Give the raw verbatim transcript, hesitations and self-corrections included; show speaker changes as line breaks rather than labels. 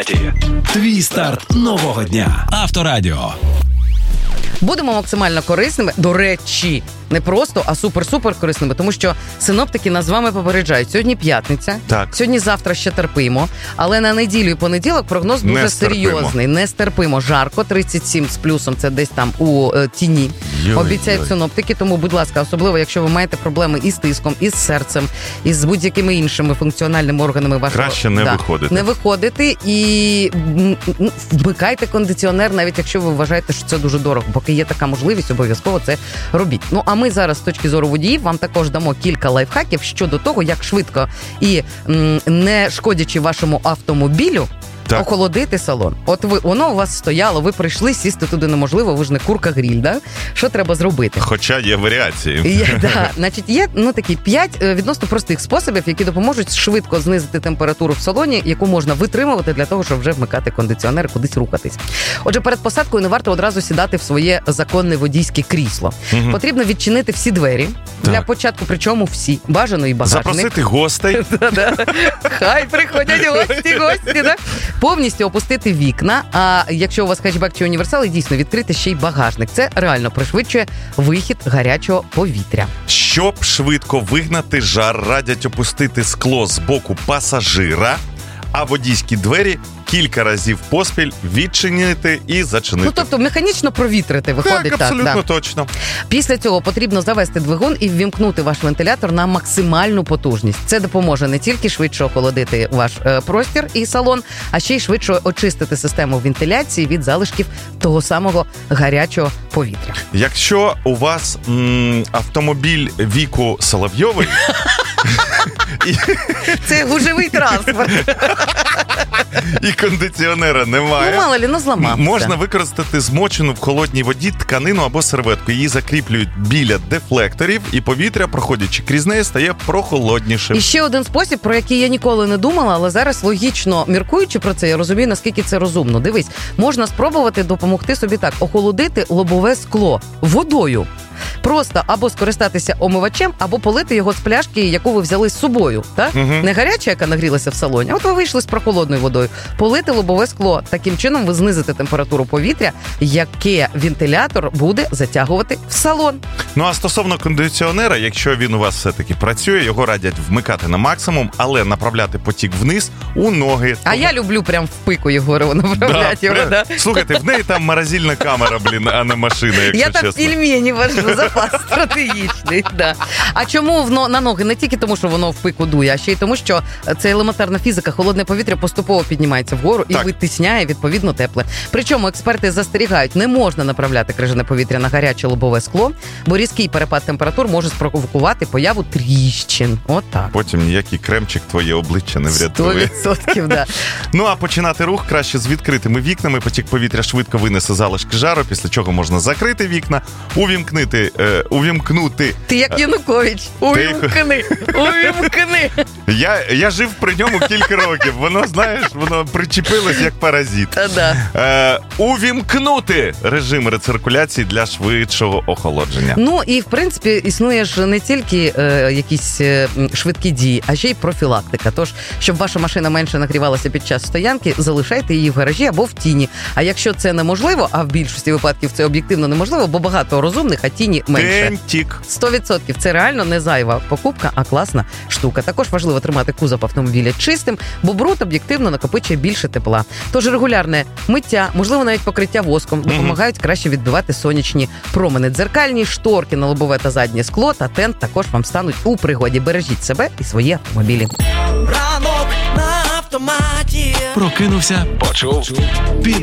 Твій старт нового дня. Авторадіо.
Будемо максимально корисними, до речі, не просто, а супер-супер корисними, тому що синоптики нас з вами попереджають. Сьогодні п'ятниця,
так.
Сьогодні-завтра ще терпимо, але на неділю і понеділок прогноз дуже серйозний. Нестерпимо. Жарко, тридцять сім з плюсом, це десь там у е, тіні. Йой, обіцяють йой. синоптики, тому, будь ласка, особливо, якщо ви маєте проблеми із тиском, із серцем, із будь-якими іншими функціональними органами вашого...
Краще не
да,
виходити.
Не виходити і вмикайте кондиціонер, навіть якщо ви вважаєте, що це дуже дорого. Поки є така можливість, обов'язково це робіть. Ну, а ми зараз з точки зору водіїв вам також дамо кілька лайфхаків щодо того, як швидко і м, не шкодячи вашому автомобілю, так. охолодити салон. От ви, воно у вас стояло, ви прийшли, сісти туди неможливо, ви ж не курка-гріль, да? Що треба зробити?
Хоча є варіації.
Є, да. Значить, є ну, такі п'ять відносно простих способів, які допоможуть швидко знизити температуру в салоні, яку можна витримувати для того, щоб вже вмикати кондиціонер, кудись рухатись. Отже, перед посадкою не варто одразу сідати в своє законне водійське крісло. Угу. Потрібно відчинити всі двері. Так. Для початку, причому всі. Бажано і багажник.
Запросити гостей.
Хай приходять гості, гості, так? Повністю опустити вікна, а якщо у вас хетчбек чи універсал, дійсно відкрити ще й багажник. Це реально пришвидшує вихід гарячого повітря.
Щоб швидко вигнати жар, радять опустити скло з боку пасажира, а водійські двері кілька разів поспіль відчинити і зачинити.
Ну, тобто механічно провітрити, виходить так.
Так, абсолютно
так,
точно.
Після цього потрібно завести двигун і ввімкнути ваш вентилятор на максимальну потужність. Це допоможе не тільки швидше охолодити ваш е, простір і салон, а ще й швидше очистити систему вентиляції від залишків того самого гарячого повітря.
Якщо у вас м, автомобіль віку Соловйовий...
Це гужовий транспорт.
І кондиціонера немає.
Ну, мало лі, ну зламався.
Можна використати змочену в холодній воді тканину або серветку. Її закріплюють біля дефлекторів, і повітря, проходячи крізь неї, стає прохолоднішим.
І ще один спосіб, про який я ніколи не думала, але зараз логічно міркуючи про це, я розумію, наскільки це розумно. Дивись, можна спробувати допомогти собі так, охолодити лобове скло водою. Просто або скористатися омивачем, або полити його з пляшки, яку ви взяли з собою. Так?
Угу.
Не гаряча, яка нагрілася в салоні, а от ви вийшли з прохолодною водою. Полити лобове скло. Таким чином ви знизите температуру повітря, яке вентилятор буде затягувати в салон.
Ну а стосовно кондиціонера, якщо він у вас все-таки працює, його радять вмикати на максимум, але направляти потік вниз у ноги.
А тому... я люблю прям в пику його направляти.
Да,
його, да.
Слухайте, в неї там морозильна камера, блін, а не машина, якщо
я
чесно.
Я там пельмені вожу, запас стратегічний. Да. А чому в, на ноги? Не тільки тому, що воно в пику дує, а ще й тому, що це елементарна фізика. Холодне повітря поступово піднімається вгору і так. витисняє, відповідно, тепле. Причому експерти застерігають, не можна направляти крижане повітря на гаряче лобове скло, бо різкий перепад температур може спровокувати появу тріщин. Отак.
Потім ніякий кремчик твоє обличчя не врятує.
сто відсотків, да.
Ну, а починати рух краще з відкритими вікнами. Потік повітря швидко винесе залишки жару, після чого можна закрити вікна, увімкнути, е, увімкнути.
Ти як Янукович. Увімкни, увімкни.
Я, я жив при ньому кілька років. Воно, знаєш, воно причепилось як паразит.
Да.
Е, увімкнути режим рециркуляції для швидшого охолодження.
Ну, і, в принципі, існує ж не тільки е, якісь е, швидкі дії, а ще й профілактика. Тож, щоб ваша машина менше нагрівалася під час стоянки, залишайте її в гаражі або в тіні. А якщо це неможливо, а в більшості випадків це об'єктивно неможливо, бо багато розумних, а тіні менше.
Тентік.
сто відсотків. Це реально не зайва покупка, а класна штука. Також важливо тримати кузов автомобіля чистим, бо бруд об'єктивно накопичує більше тепла. Тож регулярне миття, можливо, навіть покриття воском, допомагають краще відбивати сонячні промени. Дзеркальні шторки на лобове та заднє скло та тент також вам стануть у пригоді. Бережіть себе і свої автомобілі.
Ранок на автоматі. Прокинувся, почув.